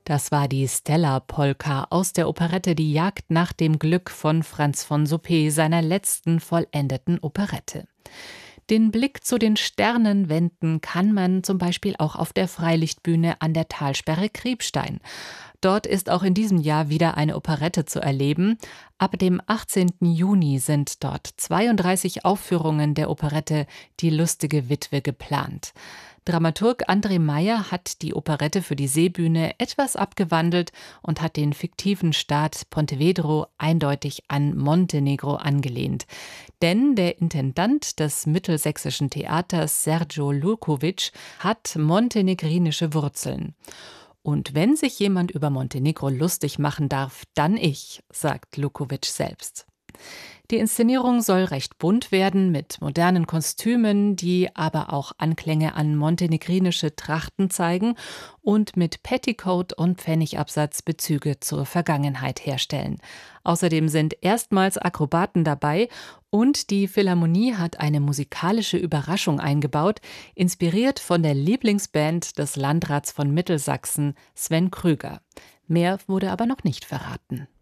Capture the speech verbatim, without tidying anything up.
Das war die Stella-Polka aus der Operette Die Jagd nach dem Glück von Franz von Suppé, seiner letzten vollendeten Operette. Den Blick zu den Sternen wenden kann man zum Beispiel auch auf der Freilichtbühne an der Talsperre Kriebstein. Dort ist auch in diesem Jahr wieder eine Operette zu erleben. Ab dem achtzehnten Juni sind dort zweiunddreißig Aufführungen der Operette Die lustige Witwe geplant. Dramaturg André Meyer hat die Operette für die Seebühne etwas abgewandelt und hat den fiktiven Staat Pontevedro eindeutig an Montenegro angelehnt. Denn der Intendant des Mittelsächsischen Theaters, Sergio Lukovic, hat montenegrinische Wurzeln. Und wenn sich jemand über Montenegro lustig machen darf, dann ich, sagt Lukovic selbst. Die Inszenierung soll recht bunt werden, mit modernen Kostümen, die aber auch Anklänge an montenegrinische Trachten zeigen und mit Petticoat und Pfennigabsatz Bezüge zur Vergangenheit herstellen. Außerdem sind erstmals Akrobaten dabei und die Philharmonie hat eine musikalische Überraschung eingebaut, inspiriert von der Lieblingsband des Landrats von Mittelsachsen, Sven Krüger. Mehr wurde aber noch nicht verraten.